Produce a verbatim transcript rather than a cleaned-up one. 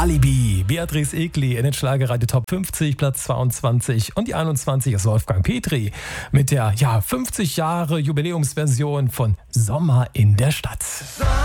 Alibi, Beatrice Egli in den Schlagerradio Top fünfzig, Platz zweiundzwanzig und die einundzwanzig ist Wolfgang Petri mit der ja, fünfzig Jahre Jubiläumsversion von Sommer in der Stadt.